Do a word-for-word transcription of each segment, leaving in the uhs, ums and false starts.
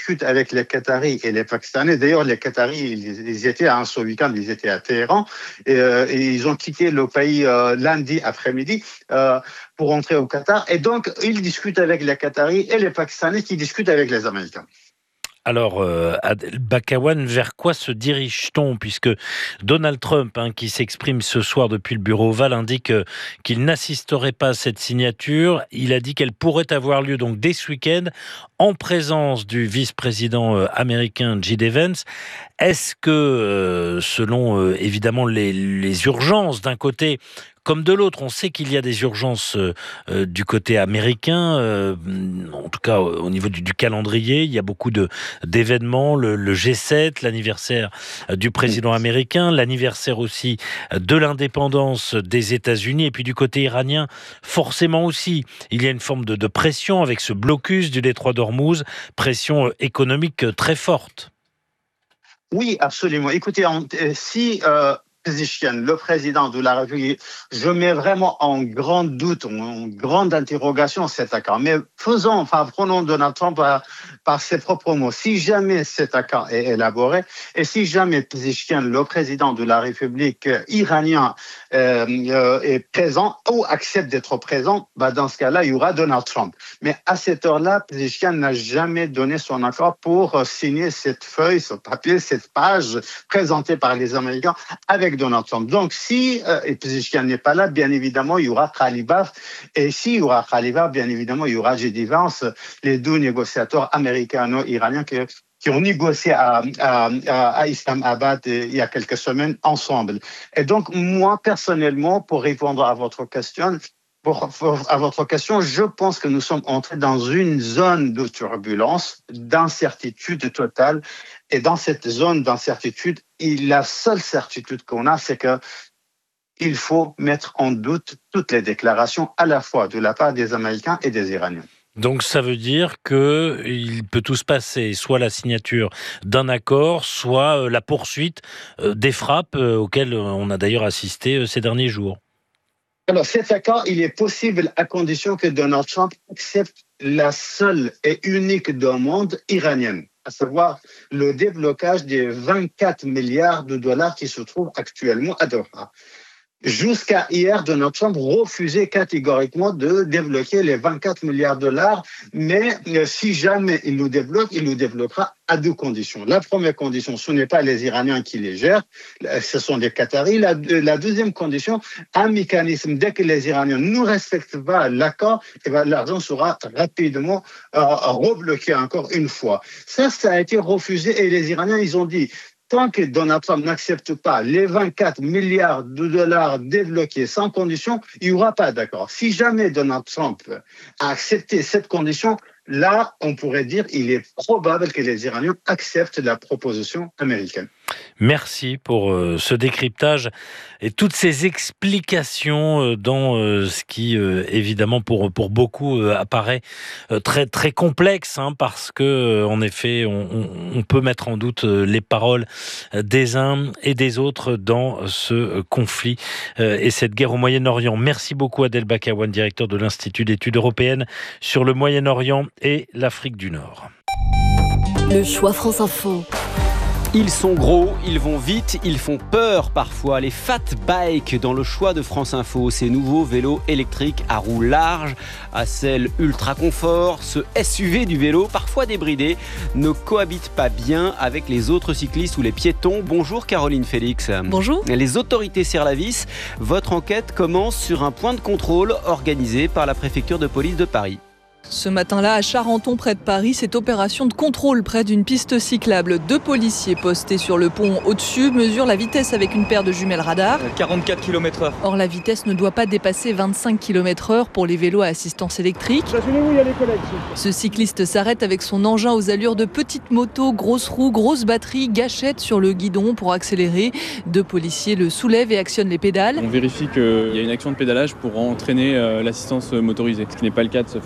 discute avec les Qataris et les Pakistanais. D'ailleurs, les Qataris, ils, ils étaient en ce week-end, ils étaient à Téhéran et, euh, et ils ont quitté le pays euh, lundi après-midi euh, pour rentrer au Qatar. Et donc, ils discutent avec les Qataris et les Pakistanais qui discutent avec les Américains. Alors, euh, Adel Bakawan, vers quoi se dirige-t-on? Puisque Donald Trump, hein, qui s'exprime ce soir depuis le bureau Oval, indique euh, qu'il n'assisterait pas à cette signature. Il a dit qu'elle pourrait avoir lieu donc dès ce week-end en présence du vice-président euh, américain J D Vance. Est-ce que, euh, selon euh, évidemment les, les urgences d'un côté comme de l'autre, on sait qu'il y a des urgences euh, euh, du côté américain, euh, en tout cas au niveau du, du calendrier, il y a beaucoup de, d'événements, le, le G sept, l'anniversaire du président américain, l'anniversaire aussi de l'indépendance des États-Unis, et puis du côté iranien, forcément aussi, il y a une forme de, de pression avec ce blocus du détroit d'Ormuz, pression économique très forte. Oui, absolument. Écoutez, on, si... Euh Pezeshkian, le président de la République, je mets vraiment en grand doute, en grande interrogation cet accord. Mais faisons, enfin, prenons Donald Trump par, par ses propres mots. Si jamais cet accord est élaboré et si jamais Pezeshkian, le président de la République iranien, euh, euh, est présent ou accepte d'être présent, bah dans ce cas-là, il y aura Donald Trump. Mais à cette heure-là, Pezeshkian n'a jamais donné son accord pour signer cette feuille, ce papier, cette page présentée par les Américains avec Donald Trump. Donc, si euh, Pezeshkian n'est pas là, bien évidemment, il y aura Khalibaf. Et s'il y aura Khalibaf, bien évidemment, il y aura J D Vance, les deux négociateurs américano-iraniens qui, qui ont négocié à, à, à Islamabad il y a quelques semaines ensemble. Et donc, moi, personnellement, pour répondre à votre question, Pour, pour, à votre question, je pense que nous sommes entrés dans une zone de turbulence, d'incertitude totale. Et dans cette zone d'incertitude, la seule certitude qu'on a, c'est que il faut mettre en doute toutes les déclarations, à la fois de la part des Américains et des Iraniens. Donc ça veut dire qu'il peut tout se passer, soit la signature d'un accord, soit la poursuite des frappes auxquelles on a d'ailleurs assisté ces derniers jours. Alors, cet accord, il est possible à condition que Donald Trump accepte la seule et unique demande iranienne, à savoir le déblocage des vingt-quatre milliards de dollars qui se trouvent actuellement à Doha. Jusqu'à hier, Donald Trump refusait catégoriquement de débloquer les vingt-quatre milliards de dollars, mais si jamais il nous débloque, il nous débloquera à deux conditions. La première condition, ce n'est pas les Iraniens qui les gèrent, ce sont les Qataris. La, la deuxième condition, un mécanisme, dès que les Iraniens ne respectent pas l'accord, eh bien, l'argent sera rapidement euh, rebloqué encore une fois. Ça, ça a été refusé et les Iraniens, ils ont dit, tant que Donald Trump n'accepte pas les vingt-quatre milliards de dollars débloqués sans condition, il n'y aura pas d'accord. Si jamais Donald Trump a accepté cette condition, là, on pourrait dire qu'il est probable que les Iraniens acceptent la proposition américaine. Merci pour euh, ce décryptage et toutes ces explications euh, dans euh, ce qui, euh, évidemment, pour, pour beaucoup euh, apparaît euh, très, très complexe, hein, parce que, euh, en effet, on, on, on peut mettre en doute euh, les paroles des uns et des autres dans ce euh, conflit euh, et cette guerre au Moyen-Orient. Merci beaucoup, Adel Bakawan, directeur de l'Institut d'études européennes sur le Moyen-Orient et l'Afrique du Nord. Le choix France Info. Ils sont gros, ils vont vite, ils font peur parfois. Les Fat Bike dans le choix de France Info. Ces nouveaux vélos électriques à roues larges, à selle ultra confort. Ce S U V du vélo, parfois débridé, ne cohabite pas bien avec les autres cyclistes ou les piétons. Bonjour Caroline Félix. Bonjour. Les autorités serrent la vis. Votre enquête commence sur un point de contrôle organisé par la préfecture de police de Paris. Ce matin-là, à Charenton, près de Paris, cette opération de contrôle près d'une piste cyclable. Deux policiers postés sur le pont au-dessus mesurent la vitesse avec une paire de jumelles radar. quarante-quatre kilomètres heure. Or, la vitesse ne doit pas dépasser vingt-cinq kilomètres heure pour les vélos à assistance électrique. Stationnez-vous, il y a les collègues. Ce cycliste s'arrête avec son engin aux allures de petite moto, grosse roue, grosse batterie, gâchette sur le guidon pour accélérer. Deux policiers le soulèvent et actionnent les pédales. On vérifie qu'il y a une action de pédalage pour entraîner l'assistance motorisée, ce qui n'est pas le cas de ce Fat Bike puisque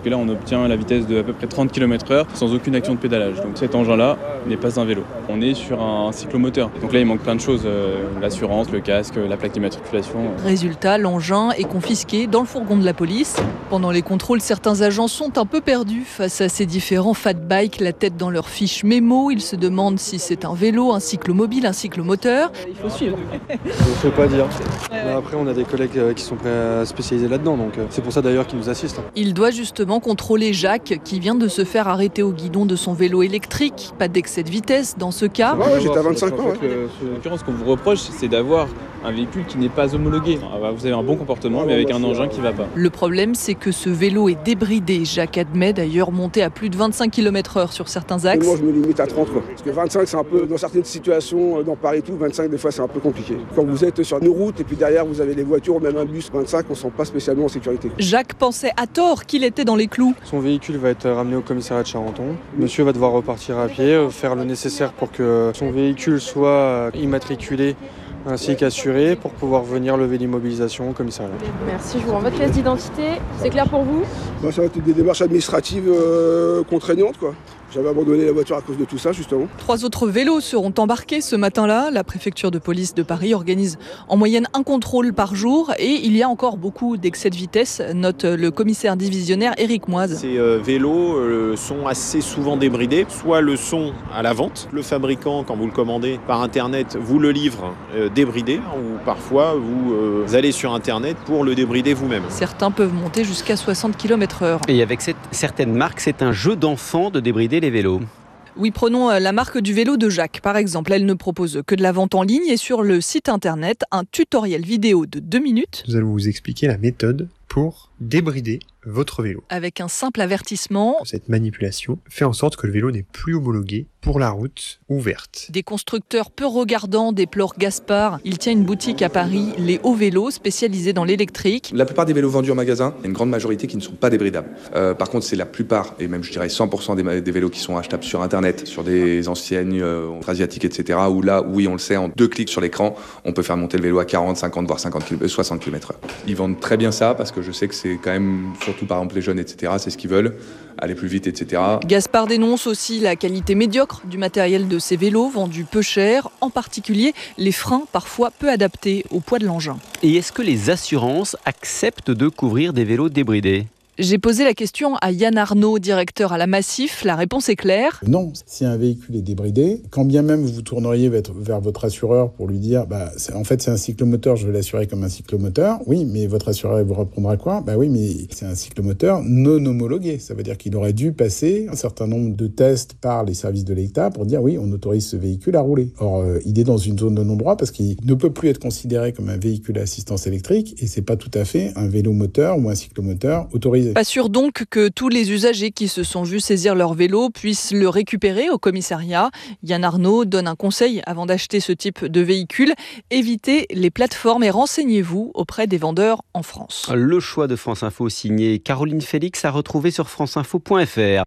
que là on obtient la vitesse de à peu près trente kilomètres heure sans aucune action de pédalage. Donc cet engin-là n'est pas un vélo. On est sur un cyclomoteur. Donc là il manque plein de choses, euh, l'assurance, le casque, la plaque d'immatriculation. Résultat, l'engin est confisqué dans le fourgon de la police. Pendant les contrôles, certains agents sont un peu perdus face à ces différents fat bikes, la tête dans leur fiche mémo. Ils se demandent si c'est un vélo, un cyclomobile, un cyclomoteur. Il faut suivre. Il ne faut pas dire. Ouais, ouais. Après, on a des collègues qui sont spécialisés là-dedans, donc c'est pour ça d'ailleurs qu'ils nous assistent. Il doit justement contrôler Jacques, qui vient de se faire arrêter au guidon de son vélo électrique. Pas d'excès de vitesse dans ce cas. Ouais, ouais, j'étais à vingt-cinq ans. Ouais. En l'occurrence, ce qu'on vous reproche, c'est d'avoir un véhicule qui n'est pas homologué. Vous avez un bon comportement, mais avec un engin qui ne va pas. Le problème, c'est que ce vélo est débridé. Jacques admet d'ailleurs monter à plus de vingt-cinq kilomètres heure sur certains axes. Moi, je me limite à trente. Quoi. Parce que vingt-cinq, c'est un peu, dans certaines situations, dans Paris et tout, vingt-cinq, des fois, c'est un peu compliqué. Quand vous êtes sur une route et puis derrière, vous avez les voitures, même un bus, vingt-cinq, on ne sent pas spécialement en sécurité. Jacques pensait à tort qu'il était dans les clous. Son véhicule va être ramené au commissariat de Charenton. Monsieur va devoir repartir à pied, faire le nécessaire pour que son véhicule soit immatriculé ainsi qu'assuré pour pouvoir venir lever l'immobilisation au commissariat. Merci, je vous rends votre pièce d'identité. C'est clair pour vous ? Bah, ça va être des démarches administratives euh, contraignantes, quoi. J'avais abandonné la voiture à cause de tout ça, justement. Trois autres vélos seront embarqués ce matin-là. La préfecture de police de Paris organise en moyenne un contrôle par jour. Et il y a encore beaucoup d'excès de vitesse, note le commissaire divisionnaire Éric Moise. Ces euh, vélos euh, sont assez souvent débridés. Soit le sont à la vente. Le fabricant, quand vous le commandez par Internet, vous le livre euh, débridé. Ou parfois, vous, euh, vous allez sur Internet pour le débrider vous-même. Certains peuvent monter jusqu'à soixante kilomètres heure. Et avec cette, certaines marques, c'est un jeu d'enfant de débrider les vélos. Oui, prenons la marque du vélo de Jacques, par exemple. Elle ne propose que de la vente en ligne et sur le site internet, un tutoriel vidéo de deux minutes. Nous allons vous expliquer la méthode pour débrider votre vélo. Avec un simple avertissement. Cette manipulation fait en sorte que le vélo n'est plus homologué pour la route ouverte. Des constructeurs peu regardants déplore Gaspard. Il tient une boutique à Paris, les hauts vélos, spécialisés dans l'électrique. La plupart des vélos vendus en magasin, il y a une grande majorité qui ne sont pas débridables. Euh, par contre, c'est la plupart, et même je dirais cent pour cent des, des vélos qui sont achetables sur Internet, sur des enseignes euh, asiatiques, et cetera, où là, oui, on le sait, en deux clics sur l'écran, on peut faire monter le vélo à quarante, cinquante, voire cinquante, soixante kilomètres heure. Ils vendent très bien ça, parce que je sais que c'est quand même, surtout par exemple les jeunes, et cetera, c'est ce qu'ils veulent, aller plus vite, et cetera. Gaspard dénonce aussi la qualité médiocre du matériel de ces vélos, vendus peu cher, en particulier les freins parfois peu adaptés au poids de l'engin. Et est-ce que les assurances acceptent de couvrir des vélos débridés ? J'ai posé la question à Yann Arnaud, directeur à la Massif. La réponse est claire. Non, si un véhicule est débridé, quand bien même vous vous tourneriez vers votre assureur pour lui dire bah, « en fait c'est un cyclomoteur, je vais l'assurer comme un cyclomoteur », oui, mais votre assureur vous répondra quoi ? Bah oui, mais c'est un cyclomoteur non homologué. Ça veut dire qu'il aurait dû passer un certain nombre de tests par les services de l'État pour dire « oui, on autorise ce véhicule à rouler ». Or, euh, il est dans une zone de non-droit parce qu'il ne peut plus être considéré comme un véhicule à assistance électrique et c'est pas tout à fait un vélo moteur ou un cyclomoteur autorisé. Pas sûr donc que tous les usagers qui se sont vus saisir leur vélo puissent le récupérer au commissariat. Yann Arnaud donne un conseil avant d'acheter ce type de véhicule. Évitez les plateformes et renseignez-vous auprès des vendeurs en France. Le choix de France Info signé Caroline Félix à retrouver sur franceinfo point f r.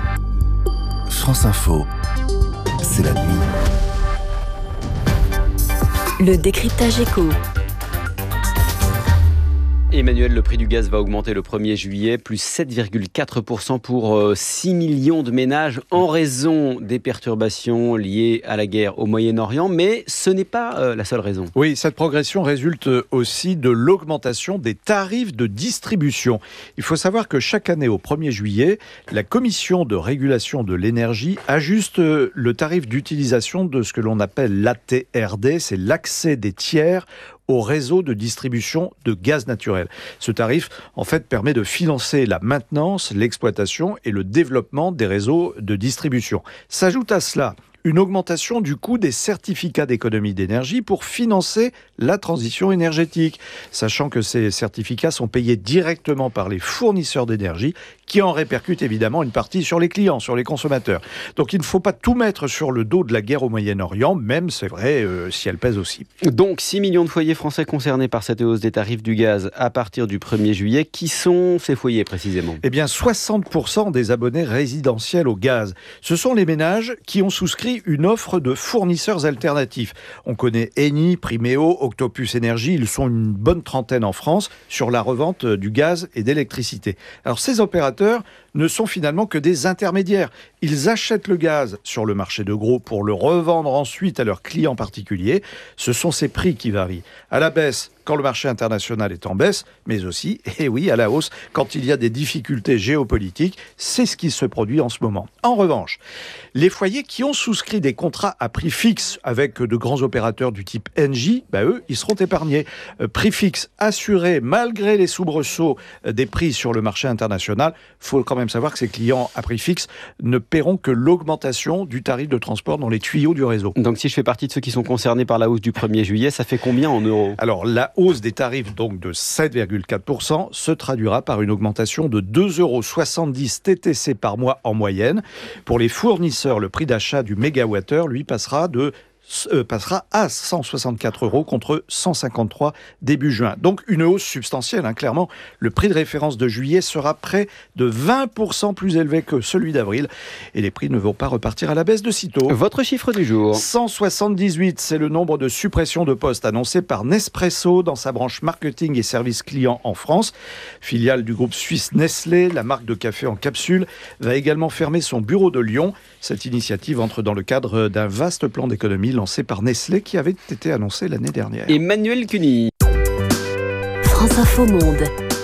France Info, c'est la nuit. Le décryptage éco. Emmanuel, le prix du gaz va augmenter le premier juillet, plus sept virgule quatre pour cent pour six millions de ménages en raison des perturbations liées à la guerre au Moyen-Orient. Mais ce n'est pas la seule raison. Oui, cette progression résulte aussi de l'augmentation des tarifs de distribution. Il faut savoir que chaque année, au premier juillet, la Commission de régulation de l'énergie ajuste le tarif d'utilisation de ce que l'on appelle l'A T R D, c'est l'accès des tiers au réseau de distribution de gaz naturel. Ce tarif, en fait, permet de financer la maintenance, l'exploitation et le développement des réseaux de distribution. S'ajoute à cela une augmentation du coût des certificats d'économie d'énergie pour financer la transition énergétique, sachant que ces certificats sont payés directement par les fournisseurs d'énergie qui en répercutent évidemment une partie sur les clients, sur les consommateurs. Donc il ne faut pas tout mettre sur le dos de la guerre au Moyen-Orient, même, c'est vrai, euh, si elle pèse aussi. Donc six millions de foyers français concernés par cette hausse des tarifs du gaz à partir du premier juillet. Qui sont ces foyers précisément ? Eh bien, soixante pour cent des abonnés résidentiels au gaz. Ce sont les ménages qui ont souscrit une offre de fournisseurs alternatifs. On connaît Eni, Primeo, Octopus Énergie. Ils sont une bonne trentaine en France sur la revente du gaz et d'électricité. Alors ces opérateurs opérateurs ne sont finalement que des intermédiaires. Ils achètent le gaz sur le marché de gros pour le revendre ensuite à leurs clients particuliers. Ce sont ces prix qui varient. À la baisse, quand le marché international est en baisse, mais aussi, et oui, à la hausse, quand il y a des difficultés géopolitiques. C'est ce qui se produit en ce moment. En revanche, les foyers qui ont souscrit des contrats à prix fixe avec de grands opérateurs du type Engie, bah eux, ils seront épargnés. Euh, prix fixe assuré malgré les soubresauts des prix sur le marché international. Il faut quand même savoir que ces clients à prix fixe ne paieront que l'augmentation du tarif de transport dans les tuyaux du réseau. Donc si je fais partie de ceux qui sont concernés par la hausse du premier juillet, ça fait combien en euros ? Alors la hausse des tarifs donc de sept virgule quatre pour cent se traduira par une augmentation de deux euros soixante-dix T T C par mois en moyenne. Pour les fournisseurs, le prix d'achat du mégawattheure, lui, passera de Euh, passera à cent soixante-quatre euros contre cent cinquante-trois début juin. Donc une hausse substantielle, hein, clairement. Le prix de référence de juillet sera près de vingt pour cent plus élevé que celui d'avril. Et les prix ne vont pas repartir à la baisse de sitôt. Votre chiffre du jour ? cent soixante-dix-huit, c'est le nombre de suppressions de postes annoncé par Nespresso dans sa branche marketing et services clients en France. Filiale du groupe suisse Nestlé, la marque de café en capsule va également fermer son bureau de Lyon. Cette initiative entre dans le cadre d'un vaste plan d'économie lancé par Nestlé qui avait été annoncé l'année dernière. Emmanuel Cuny. France Info Monde.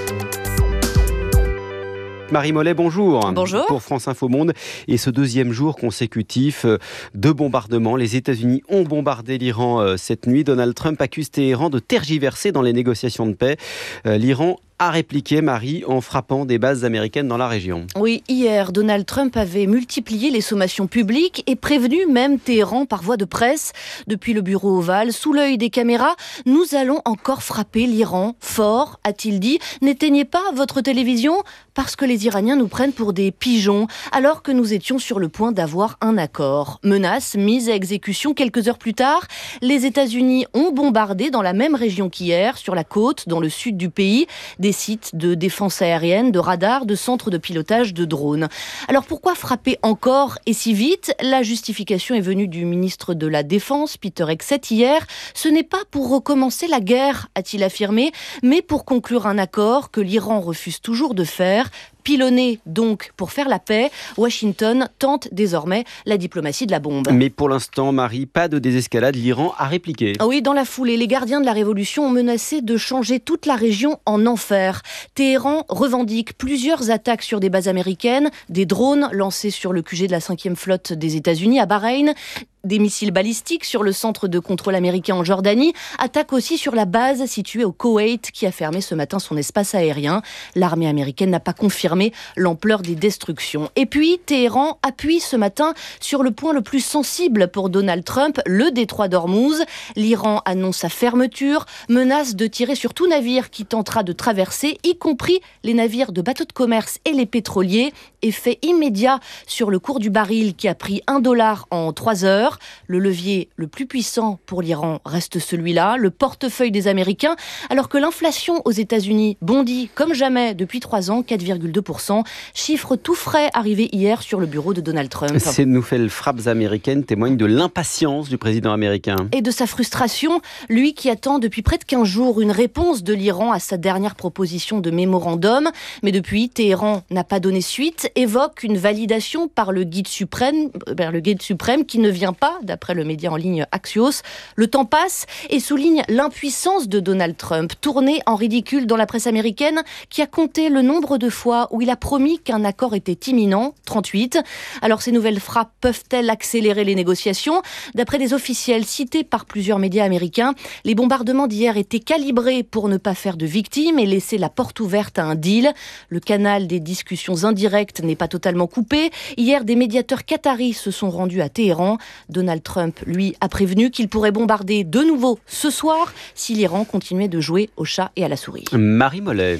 Marie Mollet, bonjour. Bonjour. Pour France Info Monde. Et ce deuxième jour consécutif de bombardements. Les États-Unis ont bombardé l'Iran cette nuit. Donald Trump accuse Téhéran de tergiverser dans les négociations de paix. L'Iran a répliqué, Marie, en frappant des bases américaines dans la région. Oui, hier, Donald Trump avait multiplié les sommations publiques et prévenu même Téhéran par voie de presse. Depuis le bureau ovale, sous l'œil des caméras, nous allons encore frapper l'Iran fort, a-t-il dit. N'éteignez pas votre télévision parce que les Iraniens nous prennent pour des pigeons, alors que nous étions sur le point d'avoir un accord. Menace mise à exécution quelques heures plus tard. Les États-Unis ont bombardé dans la même région qu'hier, sur la côte, dans le sud du pays, des sites de défense aérienne, de radars, de centres de pilotage de drones. Alors pourquoi frapper encore et si vite ? La justification est venue du ministre de la Défense, Peter Hegseth, hier. Ce n'est pas pour recommencer la guerre, a-t-il affirmé, mais pour conclure un accord que l'Iran refuse toujours de faire. Pilonné donc pour faire la paix, Washington tente désormais la diplomatie de la bombe. Mais pour l'instant, Marie, pas de désescalade, l'Iran a répliqué. Oui, dans la foulée, les gardiens de la révolution ont menacé de changer toute la région en enfer. Téhéran revendique plusieurs attaques sur des bases américaines, des drones lancés sur le Q G de la cinquième flotte des États-Unis à Bahreïn, des missiles balistiques sur le centre de contrôle américain en Jordanie, attaque aussi sur la base située au Koweït qui a fermé ce matin son espace aérien. L'armée américaine n'a pas confirmé l'ampleur des destructions. Et puis, Téhéran appuie ce matin sur le point le plus sensible pour Donald Trump, le détroit d'Ormuz. L'Iran annonce sa fermeture, menace de tirer sur tout navire qui tentera de traverser, y compris les navires de bateaux de commerce et les pétroliers. Effet immédiat sur le cours du baril qui a pris un dollar en trois heures. Le levier le plus puissant pour l'Iran reste celui-là, le portefeuille des Américains, alors que l'inflation aux États-Unis bondit comme jamais depuis trois ans, quatre virgule deux pour cent. Chiffre tout frais arrivé hier sur le bureau de Donald Trump. Ces nouvelles frappes américaines témoignent de l'impatience du président américain. Et de sa frustration, lui qui attend depuis près de quinze jours une réponse de l'Iran à sa dernière proposition de mémorandum. Mais depuis, Téhéran n'a pas donné suite, évoque une validation par le guide suprême, par le guide suprême qui ne vient pas, d'après le média en ligne Axios. Le temps passe et souligne l'impuissance de Donald Trump, tourné en ridicule dans la presse américaine, qui a compté le nombre de fois où il a promis qu'un accord était imminent, trente-huit. Alors ces nouvelles frappes peuvent-elles accélérer les négociations ? D'après des officiels cités par plusieurs médias américains, les bombardements d'hier étaient calibrés pour ne pas faire de victimes et laisser la porte ouverte à un deal. Le canal des discussions indirectes n'est pas totalement coupé. Hier, des médiateurs qataris se sont rendus à Téhéran. Donald Trump, lui, a prévenu qu'il pourrait bombarder de nouveau ce soir si l'Iran continuait de jouer au chat et à la souris. Marie Mollet.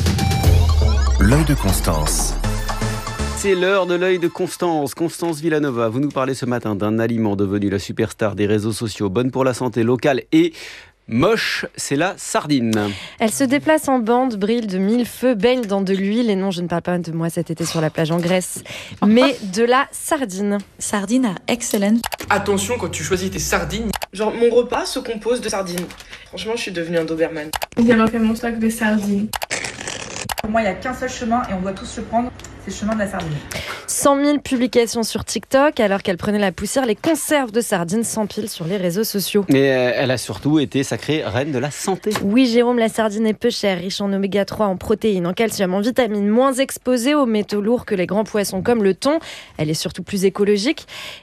L'œil de Constance. C'est l'heure de l'œil de Constance. Constance Villanova, vous nous parlez ce matin d'un aliment devenu la superstar des réseaux sociaux, bonne pour la santé locale et moche, c'est la sardine. Elle se déplace en bande, brille de mille feux, baigne dans de l'huile. Et non, je ne parle pas de moi cet été sur la plage en Grèce, mais de la sardine. Sardine are excellent. Attention quand tu choisis tes sardines. Genre, mon repas se compose de sardines. Franchement, je suis devenue un Doberman. J'ai refait mon stock de sardines. Pour moi, il n'y a qu'un seul chemin et on doit tous le prendre, c'est le chemin de la sardine. cent mille publications sur TikTok, alors qu'elle prenait la poussière, les conserves de sardines s'empilent sur les réseaux sociaux. Mais euh, elle a surtout été sacrée reine de la santé. Oui, Jérôme, la sardine est peu chère, riche en oméga trois, en protéines, en calcium, en vitamines, moins exposée aux métaux lourds que les grands poissons comme le thon. Elle est surtout plus écologique.